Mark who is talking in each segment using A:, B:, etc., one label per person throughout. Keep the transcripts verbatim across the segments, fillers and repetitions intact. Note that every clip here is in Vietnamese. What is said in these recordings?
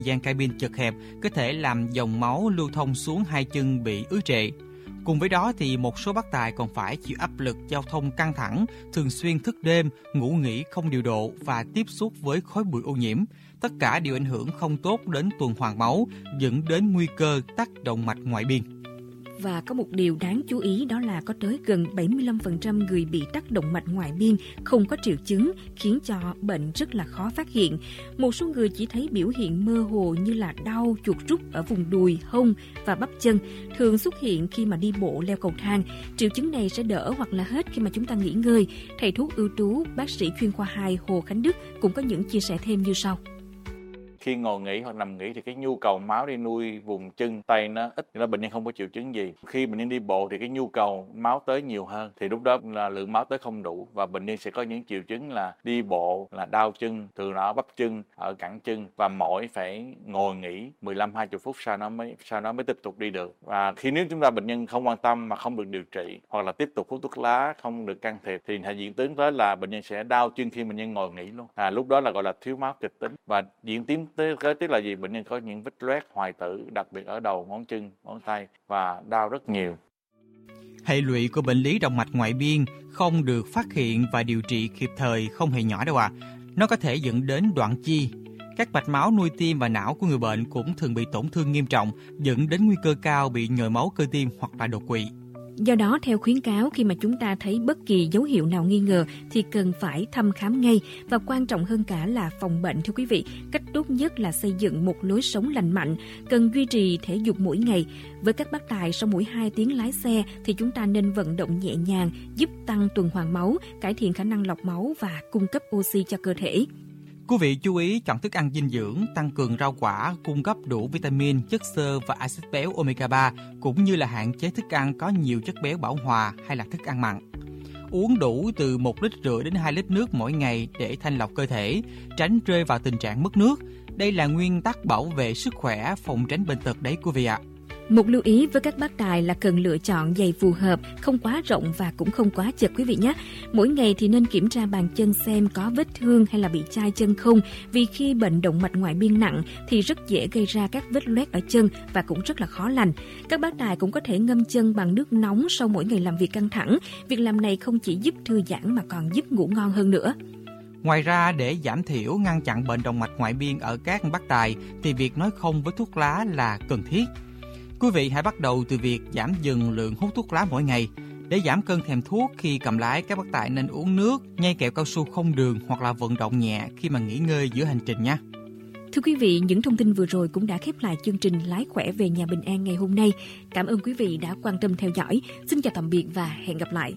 A: Gian cabin chật hẹp có thể làm dòng máu lưu thông xuống hai chân bị ứ trệ. Cùng với đó thì một số bác tài còn phải chịu áp lực giao thông căng thẳng, thường xuyên thức đêm, ngủ nghỉ không điều độ và tiếp xúc với khói bụi ô nhiễm. Tất cả đều ảnh hưởng không tốt đến tuần hoàn máu, dẫn đến nguy cơ tắc động mạch ngoại biên.
B: Và có một điều đáng chú ý đó là có tới gần bảy mươi lăm phần trăm người bị tắc động mạch ngoại biên không có triệu chứng, khiến cho bệnh rất là khó phát hiện. Một số người chỉ thấy biểu hiện mơ hồ như là đau, chuột rút ở vùng đùi, hông và bắp chân, thường xuất hiện khi mà đi bộ leo cầu thang. Triệu chứng này sẽ đỡ hoặc là hết khi mà chúng ta nghỉ ngơi. Thầy thuốc ưu tú, bác sĩ chuyên khoa hai Hồ Khánh Đức cũng có những chia sẻ thêm như sau.
C: Khi ngồi nghỉ hoặc nằm nghỉ thì cái nhu cầu máu đi nuôi vùng chân tay nó ít, nên bệnh nhân không có triệu chứng gì. Khi bệnh nhân đi bộ thì cái nhu cầu máu tới nhiều hơn, thì lúc đó là lượng máu tới không đủ và bệnh nhân sẽ có những triệu chứng là đi bộ là đau chân, thường là ở bắp chân, ở cẳng chân và mỏi, phải ngồi nghỉ mười lăm hai mươi phút sau đó mới sau đó mới tiếp tục đi được. Và khi nếu chúng ta bệnh nhân không quan tâm mà không được điều trị hoặc là tiếp tục hút thuốc lá không được can thiệp thì hệ diễn tiến tới là bệnh nhân sẽ đau chân khi bệnh nhân ngồi nghỉ luôn. À, lúc đó là gọi là thiếu máu kịch tính. Và diễn tiến tới kế tiếp là gì? Bệnh nhân có những vết loét hoại tử, đặc biệt ở đầu ngón chân, ngón tay và đau rất nhiều.
A: Hệ lụy của bệnh lý động mạch ngoại biên không được phát hiện và điều trị kịp thời không hề nhỏ đâu ạ. À. Nó có thể dẫn đến đoạn chi. Các mạch máu nuôi tim và não của người bệnh cũng thường bị tổn thương nghiêm trọng, dẫn đến nguy cơ cao bị nhồi máu cơ tim hoặc là đột quỵ.
B: Do đó, theo khuyến cáo, khi mà chúng ta thấy bất kỳ dấu hiệu nào nghi ngờ thì cần phải thăm khám ngay, và quan trọng hơn cả là phòng bệnh. Thưa quý vị, cách tốt nhất là xây dựng một lối sống lành mạnh, cần duy trì thể dục mỗi ngày. Với các bác tài, sau mỗi hai tiếng lái xe thì chúng ta nên vận động nhẹ nhàng, giúp tăng tuần hoàn máu, cải thiện khả năng lọc máu và cung cấp oxy cho cơ thể.
A: Quý vị chú ý chọn thức ăn dinh dưỡng, tăng cường rau quả, cung cấp đủ vitamin, chất xơ và axit béo omega ba, cũng như là hạn chế thức ăn có nhiều chất béo bão hòa hay là thức ăn mặn. Uống đủ từ một lít rưỡi đến hai lít nước mỗi ngày để thanh lọc cơ thể, tránh rơi vào tình trạng mất nước. Đây là nguyên tắc bảo vệ sức khỏe, phòng tránh bệnh tật đấy quý vị ạ.
B: Một lưu ý với các bác tài là cần lựa chọn giày phù hợp, không quá rộng và cũng không quá chật quý vị nhé. Mỗi ngày thì nên kiểm tra bàn chân xem có vết thương hay là bị chai chân không, vì khi bệnh động mạch ngoại biên nặng thì rất dễ gây ra các vết loét ở chân và cũng rất là khó lành. Các bác tài cũng có thể ngâm chân bằng nước nóng sau mỗi ngày làm việc căng thẳng. Việc làm này không chỉ giúp thư giãn mà còn giúp ngủ ngon hơn nữa.
A: Ngoài ra, để giảm thiểu ngăn chặn bệnh động mạch ngoại biên ở các bác tài thì việc nói không với thuốc lá là cần thiết. Quý vị hãy bắt đầu từ việc giảm dần lượng hút thuốc lá mỗi ngày. Để giảm cơn thèm thuốc khi cầm lái, các bác tài nên uống nước, nhai kẹo cao su không đường hoặc là vận động nhẹ khi mà nghỉ ngơi giữa hành trình nha.
B: Thưa quý vị, những thông tin vừa rồi cũng đã khép lại chương trình Lái khỏe về nhà bình an ngày hôm nay. Cảm ơn quý vị đã quan tâm theo dõi. Xin chào tạm biệt và hẹn gặp lại.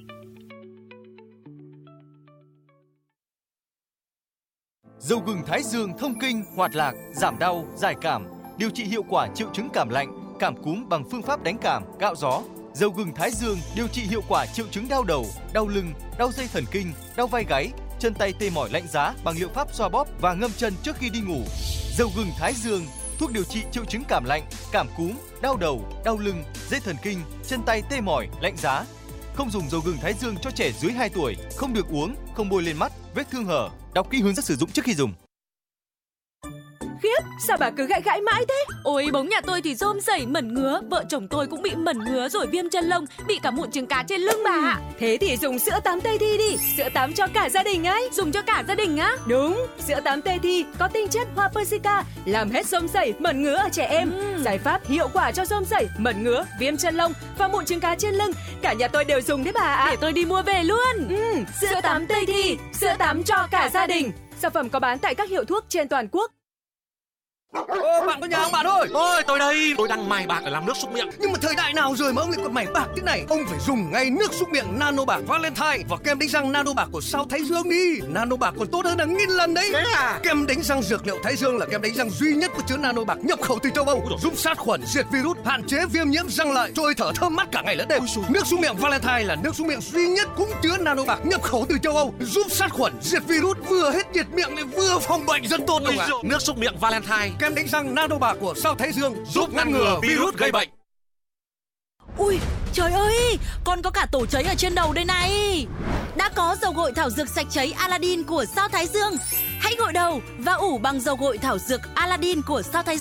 D: Dầu gừng Thái Dương thông kinh, hoạt lạc, giảm đau, giải cảm, điều trị hiệu quả triệu chứng cảm lạnh, cảm cúm bằng phương pháp đánh cảm, cạo gió. Dầu gừng Thái Dương điều trị hiệu quả triệu chứng đau đầu, đau lưng, đau dây thần kinh, đau vai gáy, chân tay tê mỏi lạnh giá bằng liệu pháp xoa bóp và ngâm chân trước khi đi ngủ. Dầu gừng Thái Dương, thuốc điều trị triệu chứng cảm lạnh, cảm cúm, đau đầu, đau lưng, dây thần kinh, chân tay tê mỏi, lạnh giá. Không dùng dầu gừng Thái Dương cho trẻ dưới hai tuổi, không được uống, không bôi lên mắt, vết thương hở. Đọc kỹ hướng dẫn sử dụng trước khi dùng.
E: Khiếp, sao bà cứ gãi gãi mãi thế? Ôi, bóng nhà tôi thì rôm rẩy mẩn ngứa, vợ chồng tôi cũng bị mẩn ngứa rồi viêm chân lông, bị cả mụn trứng cá trên lưng bà ạ.
F: Thế thì dùng sữa tắm Tây Thi đi, sữa tắm cho cả gia đình ấy.
E: Dùng cho cả gia đình á?
F: Đúng, sữa tắm Tây Thi có tinh chất hoa persica, làm hết rôm rẩy, mẩn ngứa ở trẻ em. Ừ. Giải pháp hiệu quả cho rôm rẩy, mẩn ngứa, viêm chân lông và mụn trứng cá trên lưng. Cả nhà tôi đều dùng đấy bà ạ.
E: Để tôi đi mua về luôn.
F: Ừ, sữa, sữa tắm Tây Thi, sữa tắm cho cả gia đình. Sản phẩm có bán tại các hiệu thuốc trên toàn quốc.
G: Ô, bạn có nhà không bạn ơi? Ôi, tôi đây, tôi đang mài bạc để làm nước súc miệng. Nhưng mà thời đại nào rồi mà ông lại còn mài bạc thế này? Ông phải dùng ngay nước súc miệng Nano Bạc Valentine và kem đánh răng Nano Bạc của Sao Thái Dương đi. Nano Bạc còn tốt hơn hàng nghìn lần đấy. Thế à? Kem đánh răng dược liệu Thái Dương là kem đánh răng duy nhất có chứa Nano Bạc nhập khẩu từ châu Âu, giúp sát khuẩn, diệt virus, hạn chế viêm nhiễm răng lợi, trôi thở thơm mát cả ngày lẫn đêm. Nước súc miệng Valentine là nước súc miệng duy nhất cũng chứa Nano Bạc nhập khẩu từ châu Âu, giúp sát khuẩn, diệt virus, vừa hết nhiệt miệng lại vừa phòng bệnh rất tốt luôn ạ. Nước súc miệng Valentine, kem đánh răng Nano Bạc của Sao Thái Dương giúp ngăn ngừa virus gây bệnh.
E: Ui, trời ơi, con có cả tổ cháy ở trên đầu đây này. Đã có dầu gội thảo dược sạch cháy Aladdin của Sao Thái Dương. Hãy gội đầu và ủ bằng dầu gội thảo dược Aladdin của Sao Thái Dương.